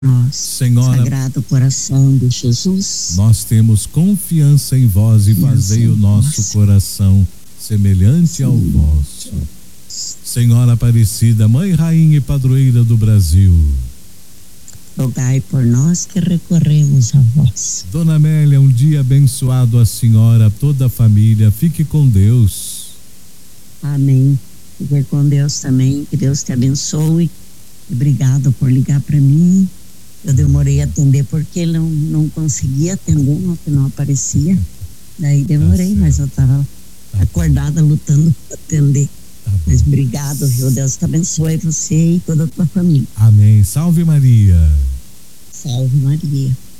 nós. Senhora, Sagrado coração de Jesus, nós temos confiança em vós e fazei o nosso coração semelhante ao vosso. Senhora Aparecida, Mãe, Rainha e Padroeira do Brasil, rogai por nós que recorremos a vós. Dona Amélia, um dia abençoado a senhora, toda a família, fique com Deus. Amém. Fique com Deus também, que Deus te abençoe. Obrigado por ligar para mim. Eu demorei a atender porque ele não conseguia atender, não aparecia. Daí demorei, mas eu estava acordada lutando para atender. Mas obrigado, viu? Deus te abençoe você e toda a tua família. Amém. Salve Maria. Salve Maria.